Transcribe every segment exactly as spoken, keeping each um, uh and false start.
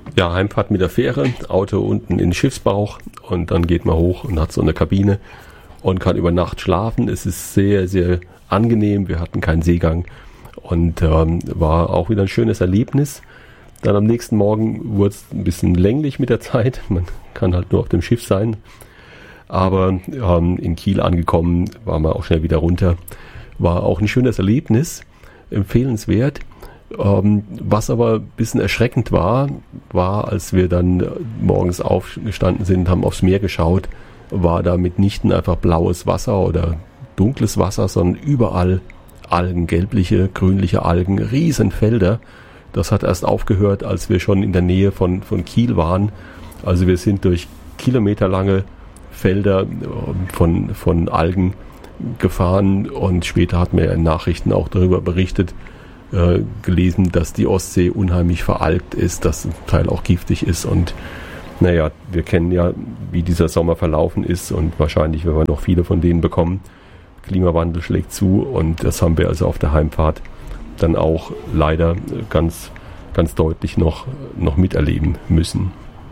Ja, Heimfahrt mit der Fähre, Auto unten in den Schiffsbauch und dann geht man hoch und hat so eine Kabine und kann über Nacht schlafen. Es ist sehr, sehr angenehm. Wir hatten keinen Seegang und ähm, war auch wieder ein schönes Erlebnis. Dann am nächsten Morgen wurde es ein bisschen länglich mit der Zeit. Man kann halt nur auf dem Schiff sein. Aber ähm, in Kiel angekommen, waren wir auch schnell wieder runter. War auch ein schönes Erlebnis, empfehlenswert. Ähm, was aber ein bisschen erschreckend war, war, als wir dann morgens aufgestanden sind, haben aufs Meer geschaut, war da mitnichten einfach blaues Wasser oder dunkles Wasser, sondern überall Algen, gelbliche, grünliche Algen, Riesenfelder. Das hat erst aufgehört, als wir schon in der Nähe von, von Kiel waren. Also wir sind durch kilometerlange Felder von, von Algen gefahren und später hat man ja in Nachrichten auch darüber berichtet, äh, gelesen, dass die Ostsee unheimlich veralgt ist, dass zum Teil auch giftig ist und naja, wir kennen ja, wie dieser Sommer verlaufen ist und wahrscheinlich werden wir noch viele von denen bekommen. Klimawandel schlägt zu und das haben wir also auf der Heimfahrt dann auch leider ganz, ganz deutlich noch, noch miterleben müssen.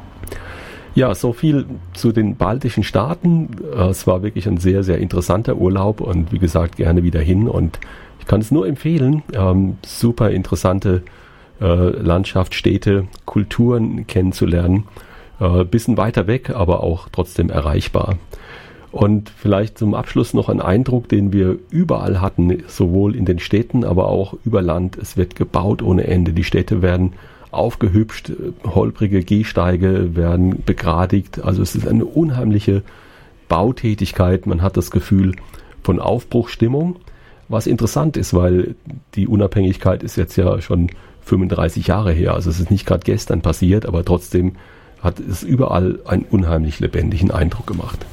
Ja, so viel zu den baltischen Staaten. Es war wirklich ein sehr, sehr interessanter Urlaub und wie gesagt, gerne wieder hin und ich kann es nur empfehlen. Ähm, super interessante äh, Landschaft, Städte, Kulturen kennenzulernen. Äh, bisschen weiter weg, aber auch trotzdem erreichbar. Und vielleicht zum Abschluss noch ein Eindruck, den wir überall hatten, sowohl in den Städten, aber auch über Land. Es wird gebaut ohne Ende. Die Städte werden aufgehübscht, holprige Gehsteige werden begradigt. Also es ist eine unheimliche Bautätigkeit. Man hat das Gefühl von Aufbruchsstimmung. Was interessant ist, weil die Unabhängigkeit ist jetzt ja schon fünfunddreißig Jahre her. Also es ist nicht gerade gestern passiert, aber trotzdem hat es überall einen unheimlich lebendigen Eindruck gemacht.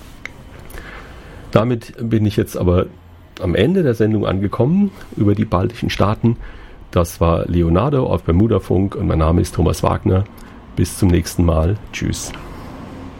Damit bin ich jetzt aber am Ende der Sendung angekommen über die baltischen Staaten. Das war Leonardo auf Bermudafunk und mein Name ist Thomas Wagner. Bis zum nächsten Mal. Tschüss.